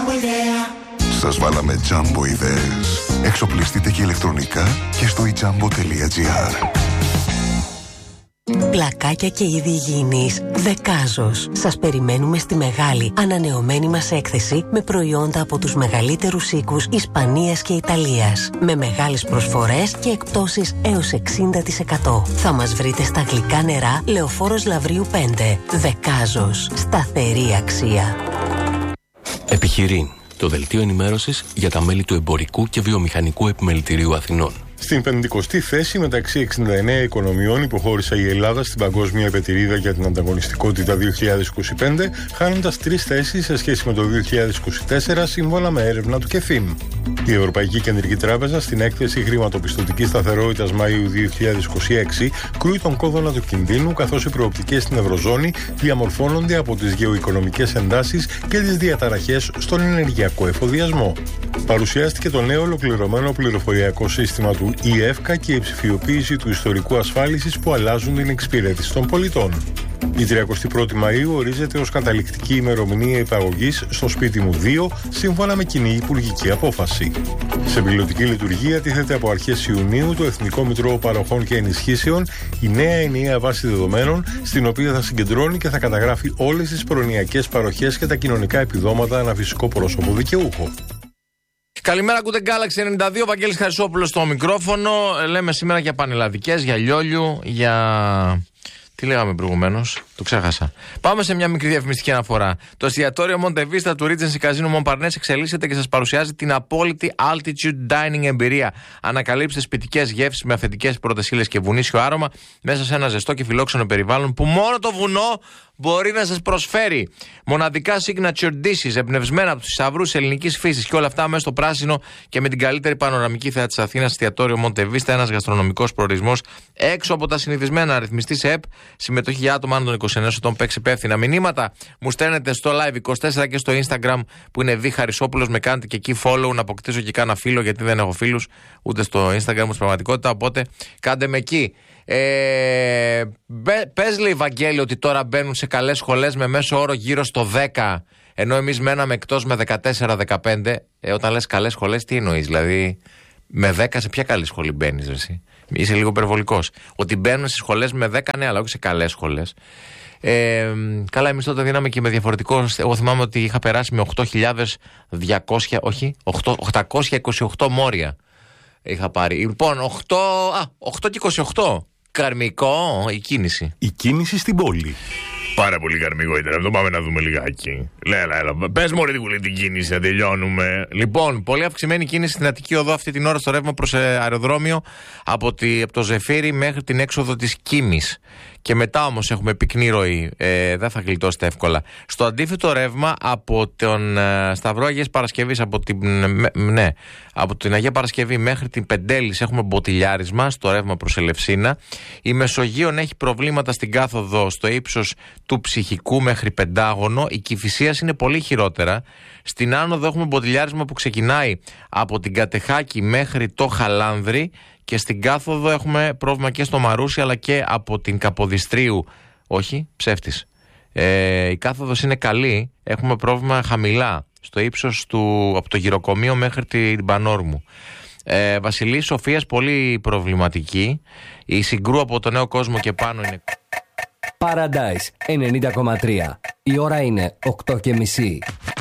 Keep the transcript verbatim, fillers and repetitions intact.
Σας βάλαμε Jumbo ιδέες. Εξοπλιστείτε και ηλεκτρονικά και στο ιτζάμπο.gr. Πλακάκια και είδη υγιεινής Δεκάζος. Σας περιμένουμε στη μεγάλη ανανεωμένη μας έκθεση με προϊόντα από τους μεγαλύτερους οίκους Ισπανίας και Ιταλίας. Με μεγάλες προσφορές και εκπτώσεις έως εξήντα τοις εκατό. Θα μας βρείτε στα γλυκά νερά Λεωφόρος Λαβρίου πέντε. Δεκάζος. Σταθερή αξία. Επιχειρήν. Το δελτίο ενημέρωσης για τα μέλη του Εμπορικού και Βιομηχανικού Επιμελητηρίου Αθηνών. Στην πενηκοστή θέση μεταξύ εξήντα εννέα οικονομιών υποχώρησε η Ελλάδα στην Παγκόσμια Επετηρίδα για την Ανταγωνιστικότητα δύο χιλιάδες είκοσι πέντε, χάνοντας τρεις θέσεις σε σχέση με το δύο χιλιάδες είκοσι τέσσερα, σύμφωνα με έρευνα του ΚΕΦΙΜ. Η Ευρωπαϊκή Κεντρική Τράπεζα στην έκθεση χρηματοπιστωτικής σταθερότητας Μαΐου δύο χιλιάδες είκοσι έξι κρούει τον κόδωνα του κινδύνου, καθώς οι προοπτικές στην Ευρωζώνη διαμορφώνονται από τις γεωοικονομικές εντάσεις και τις διαταραχές στον ενεργειακό εφοδιασμό. Παρουσιάστηκε το νέο ολοκληρωμένο πληροφοριακό σύστημα του η ΕΦΚΑ και η ψηφιοποίηση του ιστορικού ασφάλισης που αλλάζουν την εξυπηρέτηση των πολιτών. Η τριακοστή πρώτη Μαΐου ορίζεται ως καταληκτική ημερομηνία υπαγωγής στο σπίτι μου δύο, σύμφωνα με κοινή υπουργική απόφαση. Σε πιλωτική λειτουργία τίθεται από αρχές Ιουνίου το Εθνικό Μητρό Παροχών και Ενισχύσεων, η νέα ενιαία βάση δεδομένων, στην οποία θα συγκεντρώνει και θα καταγράφει όλες τις προνοιακές παροχές και τα κοινωνικά επιδόματα ανά φυσικό πρόσωπο δικαιούχο. Καλημέρα, Good Galaxy ενενήντα δύο, Βαγγέλης Χαρισόπουλος στο μικρόφωνο. Λέμε σήμερα για πανελλαδικές, για λιόλιου, για... Τι λέγαμε προηγουμένως, το ξέχασα. Πάμε σε μια μικρή διαφημιστική αναφορά. Το εστιατόριο Montevista του Regency Casino Montparnasse εξελίσσεται και σας παρουσιάζει την απόλυτη altitude dining εμπειρία. Ανακαλύψτε σπιτικές γεύσεις με αυθεντικές πρώτες ύλες και βουνίσιο άρωμα μέσα σε ένα ζεστό και φιλόξενο περιβάλλον που μόνο το βουνό μπορεί να σας προσφέρει. Μοναδικά signature dishes εμπνευσμένα από τους θησαυρούς ελληνικής φύσης και όλα αυτά μέσα στο πράσινο και με την καλύτερη πανοραμική θέα της Αθήνας. Εστιατόριο Montevista, ένας γαστρονομικός προορισμός έξω από τα συνηθισμένα. Αριθμιστή σε ΕΠ, συμμετοχή για άτομα άνω των είκοσι ενός ετών, παίξει υπεύθυνα. Μηνύματα μου στέλνετε στο Live είκοσι τέσσερα και στο Instagram που είναι Β Χαρισόπουλος. Με κάνετε και εκεί follow, να αποκτήσω και κάνα φίλο, γιατί δεν έχω φίλους ούτε στο Instagram μου στην πραγματικότητα. Οπότε κάντε με εκεί. Ε, πες λέει Βαγγέλη ότι τώρα μπαίνουν σε καλές σχολές με μέσο όρο γύρω στο δέκα, ενώ εμείς μέναμε εκτός με δεκατέσσερα δεκαπέντε. Ε, όταν λες καλές σχολές, τι εννοείς? Δηλαδή με δέκα σε ποια καλή σχολή μπαίνεις εσύ? Είσαι λίγο υπερβολικός. Ότι μπαίνουν σε σχολές με δέκα, ναι, αλλά όχι σε καλές σχολές. Ε, καλά, εμείς τότε δίναμε και με διαφορετικό. Εγώ θυμάμαι ότι είχα περάσει με οκτώ χιλιάδες διακόσια, όχι, οκτακόσια είκοσι οκτώ μόρια είχα πάρει. Λοιπόν, οκτώ, α, οκτώ και είκοσι οκτώ. Καρμικό, η κίνηση. Η κίνηση στην πόλη. Πάρα πολύ καρμικό ήταν. Αυτό πάμε να δούμε λιγάκι. Λέλα, έλα. Πες μωρέ την, την κίνηση, να τελειώνουμε. Λοιπόν, πολύ αυξημένη κίνηση στην Αττική Οδό αυτή την ώρα στο ρεύμα προς αεροδρόμιο από, τη, από το Ζεφύρι μέχρι την έξοδο της Κίμης. Και μετά όμως έχουμε πυκνή ροή. Ε, δεν θα γλιτώσετε εύκολα. Στο αντίθετο ρεύμα από τον ε, Σταυρό Αγίας Παρασκευής, από την, με, ναι, από την Αγία Παρασκευή μέχρι την Πεντέλης έχουμε μποτιλιάρισμα στο ρεύμα προς Ελευσίνα. Η Μεσογείων έχει προβλήματα στην κάθοδο στο ύψος του Ψυχικού μέχρι Πεντάγωνο. Η Κηφισίας είναι πολύ χειρότερα. Στην άνοδο έχουμε μποτιλιάρισμα που ξεκινάει από την Κατεχάκη μέχρι το Χαλάνδρη. Και στην κάθοδο έχουμε πρόβλημα και στο Μαρούσι αλλά και από την Καποδιστρίου. Όχι, ψεύτης. Ε, η κάθοδος είναι καλή. Έχουμε πρόβλημα χαμηλά στο ύψος του, από το Γυροκομείο μέχρι την Πανόρμου. Ε, Βασιλής Σοφίας πολύ προβληματική. Η Συγκρού από το Νέο Κόσμο και πάνω είναι... Paradise ενενήντα κόμμα τρία. Η ώρα είναι οκτώ και μισή.